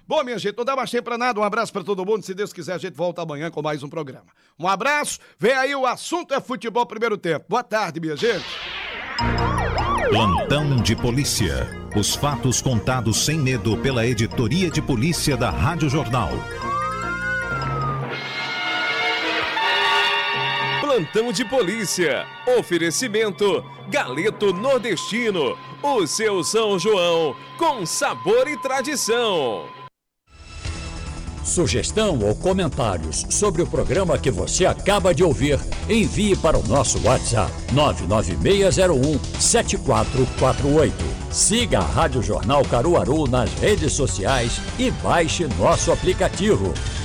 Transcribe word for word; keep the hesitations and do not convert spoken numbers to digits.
Bom, minha gente, não dá mais tempo pra nada. Um abraço pra todo mundo. Se Deus quiser, a gente volta amanhã com mais um programa. Um abraço. Vem aí, o assunto é futebol primeiro tempo. Boa tarde, minha gente. Plantão de polícia. Os fatos contados sem medo pela editoria de polícia da Rádio Jornal. Plantão de polícia. Oferecimento Galeto Nordestino. O seu São João com sabor e tradição. Sugestão ou comentários sobre o programa que você acaba de ouvir, envie para o nosso WhatsApp nove nove seis zero um sete quatro quatro oito. Siga a Rádio Jornal Caruaru nas redes sociais e baixe nosso aplicativo.